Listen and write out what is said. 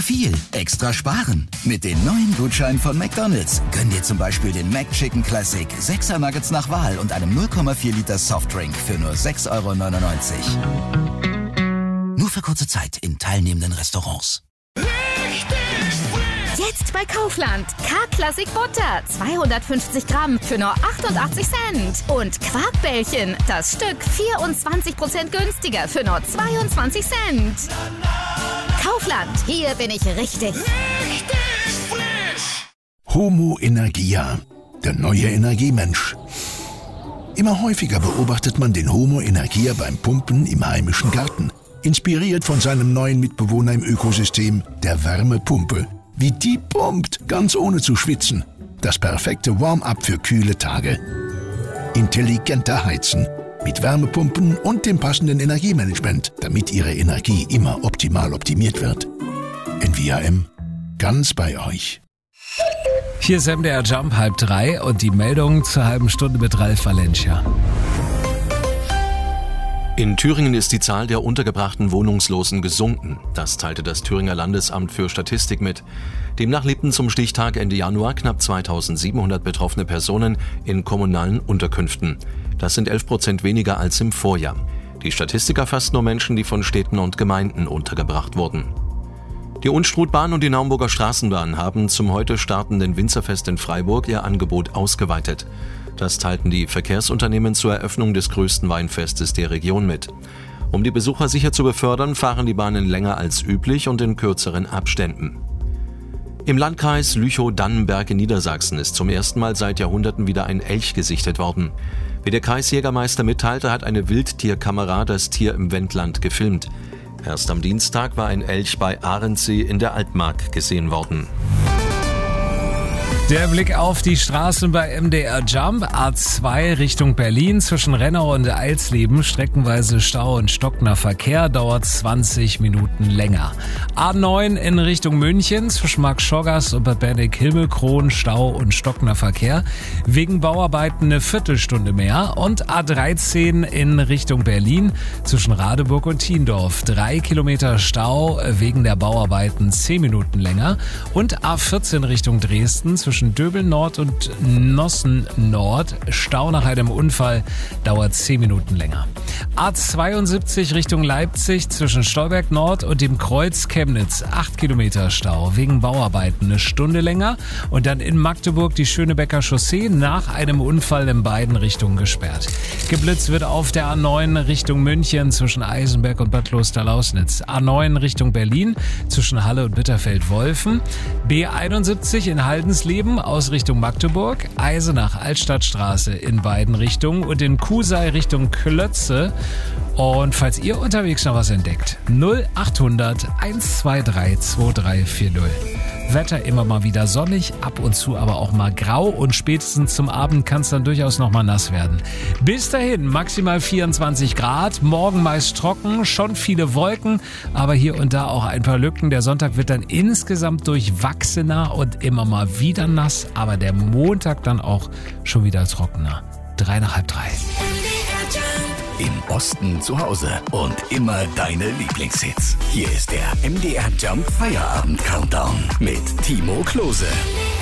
viel extra sparen. Mit den neuen Gutscheinen von McDonald's gönn dir zum Beispiel den McChicken Classic 6er Nuggets nach Wahl und einem 0,4 Liter Softdrink für nur 6,99 €. Nur für kurze Zeit in teilnehmenden Restaurants. Jetzt bei Kaufland. K-Classic Butter, 250 Gramm für nur 88 Cent. Und Quarkbällchen, das Stück 24% günstiger für nur 22 Cent. Kaufland, hier bin ich richtig. Homo Energia, der neue Energiemensch. Immer häufiger beobachtet man den Homo Energia beim Pumpen im heimischen Garten. Inspiriert von seinem neuen Mitbewohner im Ökosystem, der Wärmepumpe. Wie die pumpt, ganz ohne zu schwitzen. Das perfekte Warm-up für kühle Tage. Intelligenter Heizen. Mit Wärmepumpen und dem passenden Energiemanagement, damit Ihre Energie immer optimal optimiert wird. NVAM, ganz bei euch. Hier ist MDR Jump 2:30 und die Meldung zur halben Stunde mit Ralf Valencia. In Thüringen ist die Zahl der untergebrachten Wohnungslosen gesunken. Das teilte das Thüringer Landesamt für Statistik mit. Demnach lebten zum Stichtag Ende Januar knapp 2700 betroffene Personen in kommunalen Unterkünften. Das sind 11% weniger als im Vorjahr. Die Statistik erfasst nur Menschen, die von Städten und Gemeinden untergebracht wurden. Die Unstrutbahn und die Naumburger Straßenbahn haben zum heute startenden Winzerfest in Freiburg ihr Angebot ausgeweitet. Das teilten die Verkehrsunternehmen zur Eröffnung des größten Weinfestes der Region mit. Um die Besucher sicher zu befördern, fahren die Bahnen länger als üblich und in kürzeren Abständen. Im Landkreis Lüchow-Dannenberg in Niedersachsen ist zum ersten Mal seit Jahrhunderten wieder ein Elch gesichtet worden. Wie der Kreisjägermeister mitteilte, hat eine Wildtierkamera das Tier im Wendland gefilmt. Erst am Dienstag war ein Elch bei Arendsee in der Altmark gesehen worden. Der Blick auf die Straßen bei MDR Jump. A2 Richtung Berlin zwischen Rennau und Eilsleben. Streckenweise Stau und stockender Verkehr, dauert 20 Minuten länger. A9 in Richtung München zwischen Mark Schoggers und Bad Berneck-Himmelkron. Stau und stockender Verkehr. Wegen Bauarbeiten eine Viertelstunde mehr. Und A13 in Richtung Berlin zwischen Radeburg und Thiendorf. 3 Kilometer Stau wegen der Bauarbeiten 10 Minuten länger. Und A14 Richtung Dresden zwischen Döbeln Nord und Nossen Nord. Stau nach einem Unfall, dauert 10 Minuten länger. A72 Richtung Leipzig zwischen Stolberg Nord und dem Kreuz Chemnitz. 8 Kilometer Stau wegen Bauarbeiten, eine Stunde länger. Und dann in Magdeburg die Schönebecker Chaussee nach einem Unfall in beiden Richtungen gesperrt. Geblitzt wird auf der A9 Richtung München zwischen Eisenberg und Bad Klosterlausnitz. A9 Richtung Berlin zwischen Halle und Bitterfeld-Wolfen. B71 in Haldensleben aus Richtung Magdeburg, Eisenach-Altstadtstraße in beiden Richtungen und in Kusei Richtung Klötze. Und falls ihr unterwegs noch was entdeckt, 0800 123 2340. Wetter immer mal wieder sonnig, ab und zu aber auch mal grau und spätestens zum Abend kann es dann durchaus noch mal nass werden. Bis dahin maximal 24 Grad, morgen meist trocken, schon viele Wolken, aber hier und da auch ein paar Lücken. Der Sonntag wird dann insgesamt durchwachsener und immer mal wieder nass, aber der Montag dann auch schon wieder trockener. 3 nach halb 3. Im Osten zu Hause und immer deine Lieblingshits. Hier ist der MDR Jump Feierabend Countdown mit Timo Klose.